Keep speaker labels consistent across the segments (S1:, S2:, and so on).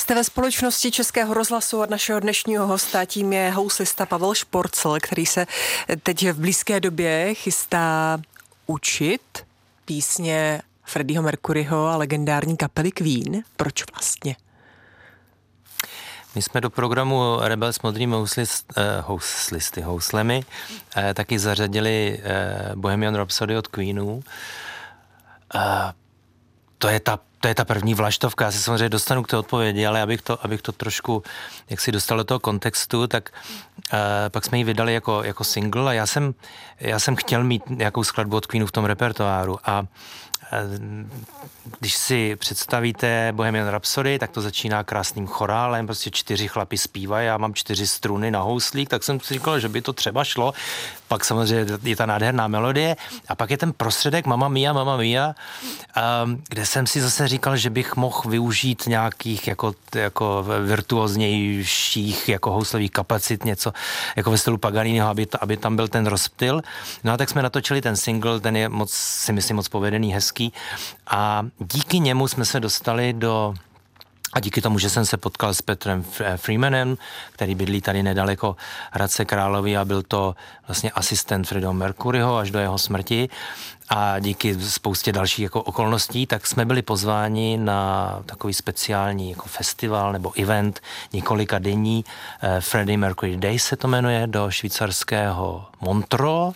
S1: Jste ve společnosti Českého rozhlasu a našeho dnešního hosta, tím je houslista Pavel Šporcl, který se teď v blízké době chystá učit písně Freddieho Mercuryho a legendární kapely Queen. Proč vlastně?
S2: My jsme do programu Rebel s modrými houslemi taky zařadili Bohemian Rhapsody od Queenů. To je ta první vlaštovka. Já se samozřejmě dostanu k té odpovědi, ale abych to trošku jak si dostal do toho kontextu, tak pak jsme ji vydali jako single a já jsem chtěl mít nějakou skladbu od Queenů v tom repertoáru a když si představíte Bohemian Rhapsody, tak to začíná krásným chorálem, prostě 4 chlapi zpívají, já mám 4 struny na houslík, tak jsem si říkal, že by to třeba šlo. Pak samozřejmě je ta nádherná melodie a pak je ten prostředek Mamma Mia, kde jsem si zase říkal, že bych mohl využít nějakých jako virtuóznějších jako houslových kapacit, něco jako ve stylu Paganiniho, aby tam byl ten rozptyl. No a tak jsme natočili ten single, ten je si myslím moc povedený, hezký a díky němu jsme se dostali a díky tomu, že jsem se potkal s Petrem Freemanem, který bydlí tady nedaleko Hradce Králové a byl to vlastně asistent Freddieho Mercuryho až do jeho smrti a díky spoustě dalších jako okolností, tak jsme byli pozváni na takový speciální jako festival nebo event několika denní. Freddie Mercury Days se to jmenuje, do švýcarského Montreux,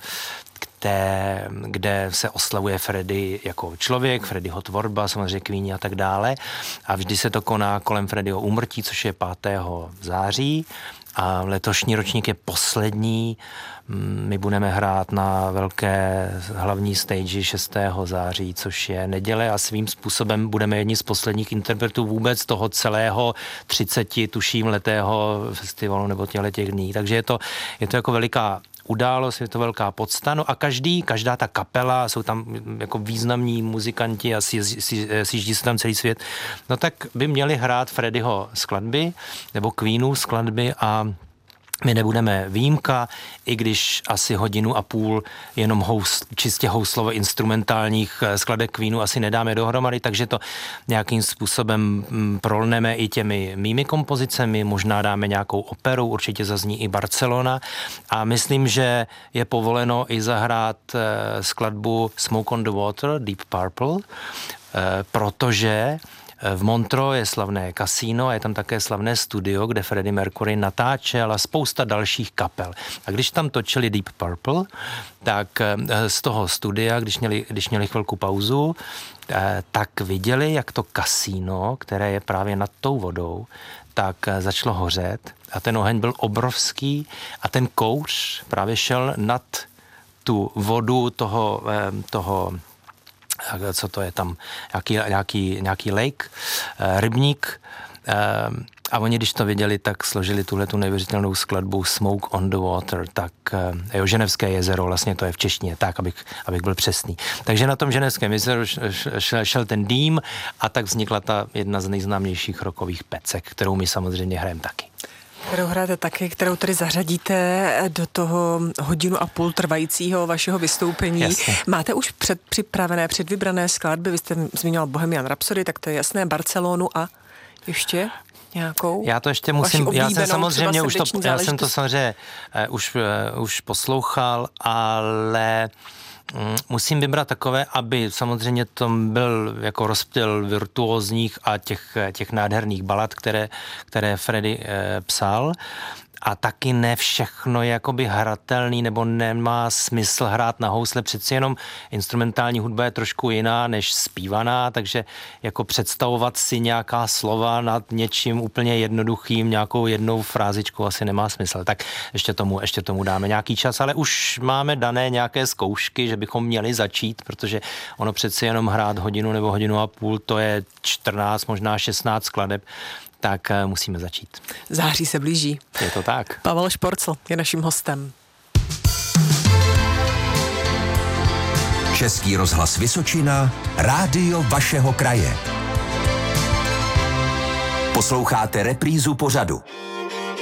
S2: kde se oslavuje Freddie jako člověk, Freddieho tvorba, samozřejmě Queeni a tak dále. A vždy se to koná kolem Freddieho úmrtí, což je 5. září. A letošní ročník je poslední. My budeme hrát na velké hlavní stage 6. září, což je neděle a svým způsobem budeme jedni z posledních interpretů vůbec toho celého 30, tuším, letého festivalu nebo těch dní. Takže je to jako veliká událost, je to velká podsta, no a každá ta kapela, jsou tam jako významní muzikanti a sjíždí se tam celý svět, no tak by měli hrát Freddieho skladby, nebo Queenů skladby a my nebudeme výjimka, i když asi 1,5 hodiny jenom čistě houslovo instrumentálních skladeb Queenů asi nedáme dohromady, takže to nějakým způsobem prolneme i těmi mými kompozicemi, možná dáme nějakou operu, určitě zazní i Barcelona a myslím, že je povoleno i zahrát skladbu Smoke on the Water, Deep Purple, protože v Montreux je slavné kasíno a je tam také slavné studio, kde Freddie Mercury natáčel a spousta dalších kapel. A když tam točili Deep Purple, tak z toho studia, když měli chvilku pauzu, tak viděli, jak to kasíno, které je právě nad tou vodou, tak začalo hořet a ten oheň byl obrovský a ten kouř právě šel nad tu vodu toho co to je tam, nějaký lake, rybník a oni, když to viděli, tak složili tuhletu neuvěřitelnou skladbu Smoke on the Water, tak Ženevské jezero, vlastně to je v češtině, tak, abych byl přesný. Takže na tom Ženevském jezeru šel ten dým a tak vznikla ta jedna z nejznámějších rockových pecek, kterou my samozřejmě hrajeme taky.
S1: Kterou hrajete taky, kterou tedy zařadíte do toho 1,5 hodiny trvajícího vašeho vystoupení.
S2: Jasně.
S1: Máte už předvybrané skladby, vy jste zmiňoval Bohemian Rhapsody, tak to je jasné, Barcelonu a ještě nějakou?
S2: Já to ještě musím, já jsem to samozřejmě už poslouchal, ale musím vybrat takové, aby samozřejmě to byl jako rozptyl virtuózních a těch nádherných balad, které Freddie psal. A taky ne všechno je jakoby hratelný, nebo nemá smysl hrát na housle. Přeci jenom instrumentální hudba je trošku jiná než zpívaná, takže jako představovat si nějaká slova nad něčím úplně jednoduchým, nějakou jednou frázičkou asi nemá smysl. Tak ještě tomu dáme nějaký čas, ale už máme dané nějaké zkoušky, že bychom měli začít, protože ono přeci jenom hrát 1 hodinu nebo 1,5 hodiny, to je 14, možná 16 skladeb, tak musíme začít.
S1: Září se blíží.
S2: Je to tak.
S1: Pavel Šporcl je naším hostem.
S3: Český rozhlas Vysočina, rádio vašeho kraje. Posloucháte reprízu pořadu.